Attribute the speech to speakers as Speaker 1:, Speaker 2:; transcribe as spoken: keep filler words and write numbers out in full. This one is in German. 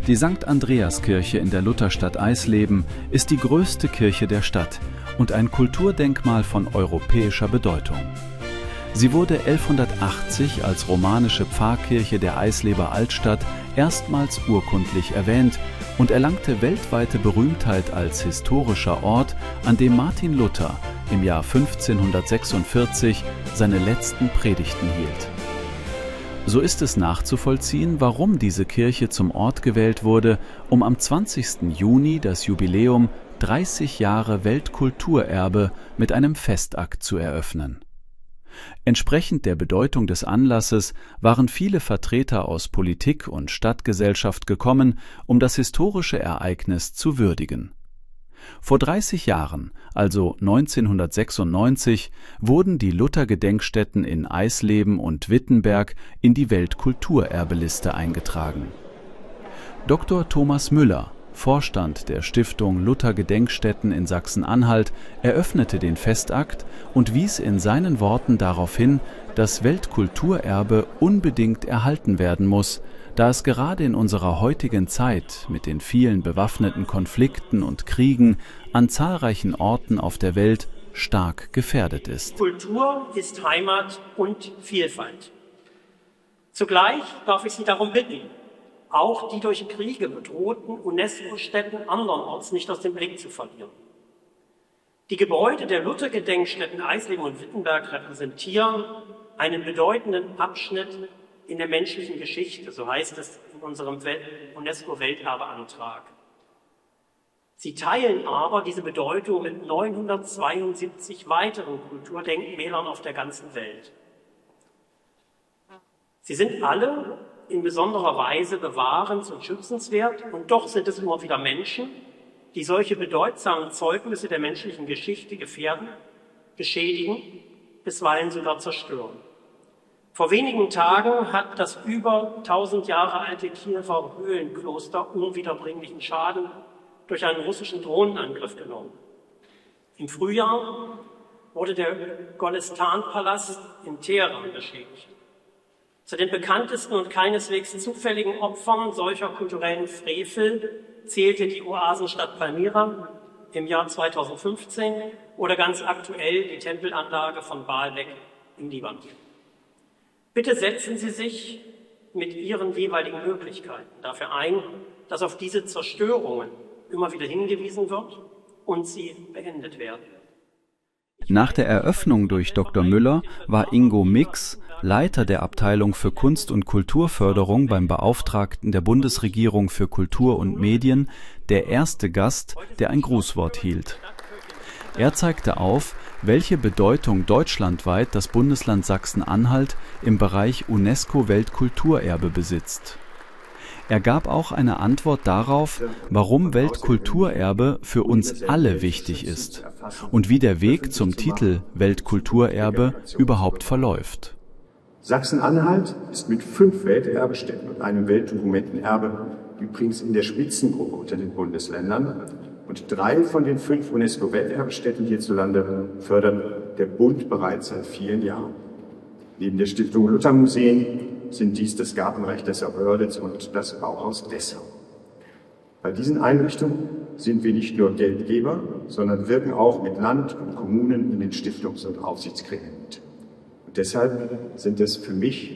Speaker 1: Die Sankt Andreaskirche in der Lutherstadt Eisleben ist die größte Kirche der Stadt und ein Kulturdenkmal von europäischer Bedeutung. Sie wurde elfhundertachtzig als romanische Pfarrkirche der Eisleber Altstadt erstmals urkundlich erwähnt und erlangte weltweite Berühmtheit als historischer Ort, an dem Martin Luther im Jahr fünfzehnhundertsechsundvierzig seine letzten Predigten hielt. So ist es nachzuvollziehen, warum diese Kirche zum Ort gewählt wurde, um am zwanzigsten Juni das Jubiläum dreißig Jahre Weltkulturerbe mit einem Festakt zu eröffnen. Entsprechend der Bedeutung des Anlasses waren viele Vertreter aus Politik und Stadtgesellschaft gekommen, um das historische Ereignis zu würdigen. Vor dreißig Jahren, also neunzehnhundertsechsundneunzig, wurden die Luther-Gedenkstätten in Eisleben und Wittenberg in die Weltkulturerbeliste eingetragen. Doktor Thomas Müller, Vorstand der Stiftung Luther-Gedenkstätten in Sachsen-Anhalt, eröffnete den Festakt und wies in seinen Worten darauf hin, dass Weltkulturerbe unbedingt erhalten werden muss, da es gerade in unserer heutigen Zeit mit den vielen bewaffneten Konflikten und Kriegen an zahlreichen Orten auf der Welt stark gefährdet ist.
Speaker 2: Kultur ist Heimat und Vielfalt. Zugleich darf ich Sie darum bitten, auch die durch Kriege bedrohten UNESCO-Stätten andernorts nicht aus dem Blick zu verlieren. Die Gebäude der Luther-Gedenkstätten Eisleben und Wittenberg repräsentieren einen bedeutenden Abschnitt in der menschlichen Geschichte, so heißt es in unserem UNESCO-Welterbeantrag. Sie teilen aber diese Bedeutung mit neunhundertzweiundsiebzig weiteren Kulturdenkmälern auf der ganzen Welt. Sie sind alle in besonderer Weise bewahrens- und schützenswert, und doch sind es immer wieder Menschen, die solche bedeutsamen Zeugnisse der menschlichen Geschichte gefährden, beschädigen, bisweilen sogar zerstören. Vor wenigen Tagen hat das über tausend Jahre alte Kiewer Höhlenkloster unwiederbringlichen Schaden durch einen russischen Drohnenangriff genommen. Im Frühjahr wurde der Golestan-Palast in Teheran beschädigt. Zu den bekanntesten und keineswegs zufälligen Opfern solcher kulturellen Frevel zählte die Oasenstadt Palmyra im Jahr zweitausendfünfzehn oder ganz aktuell die Tempelanlage von Baalbek im Libanon. Bitte setzen Sie sich mit Ihren jeweiligen Möglichkeiten dafür ein, dass auf diese Zerstörungen immer wieder hingewiesen wird und sie beendet werden.
Speaker 1: Nach der Eröffnung durch Doktor Müller war Ingo Mix, Leiter der Abteilung für Kunst- und Kulturförderung beim Beauftragten der Bundesregierung für Kultur und Medien, der erste Gast, der ein Grußwort hielt. Er zeigte auf, welche Bedeutung deutschlandweit das Bundesland Sachsen-Anhalt im Bereich UNESCO-Weltkulturerbe besitzt. Er gab auch eine Antwort darauf, warum Weltkulturerbe für uns alle wichtig ist und wie der Weg zum Titel Weltkulturerbe überhaupt verläuft.
Speaker 3: Sachsen-Anhalt ist mit fünf Welterbestätten und einem Weltdokumentenerbe übrigens in der Spitzengruppe unter den Bundesländern. Und drei von den fünf UNESCO-Welterbestätten hierzulande fördert der Bund bereits seit vielen Jahren. Neben der Stiftung Luther-Museen sind dies das Gartenreich Dessau-Wörlitz und das Bauhaus Dessau. Bei diesen Einrichtungen sind wir nicht nur Geldgeber, sondern wirken auch mit Land und Kommunen in den Stiftungs- und Aufsichtsgremien mit. Und deshalb sind es für mich